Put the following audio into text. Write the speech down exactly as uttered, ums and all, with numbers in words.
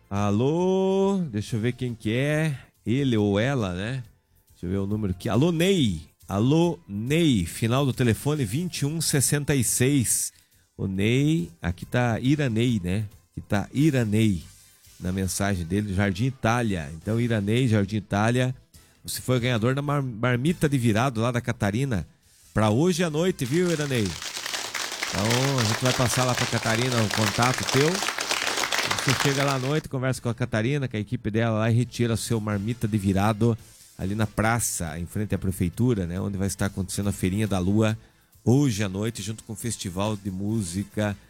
Alô, deixa eu ver quem que é. Ele ou ela, né? Deixa eu ver o número aqui. Alô, Ney. Alô, Ney. Final do telefone vinte e um sessenta e seis. O Ney, aqui tá Iranei, né? Aqui tá Iranei na mensagem dele, Jardim Itália. Então, Iranei, Jardim Itália. Você foi o ganhador da mar marmita de virado lá da Catarina para hoje à noite, viu, Iranei? Então, a gente vai passar lá pra Catarina o contato teu. Você chega lá à noite, conversa com a Catarina, com a equipe dela lá e retira o seu marmita de virado ali na praça, em frente à prefeitura, né? Onde vai estar acontecendo a Feirinha da Lua hoje à noite, junto com o Festival de Música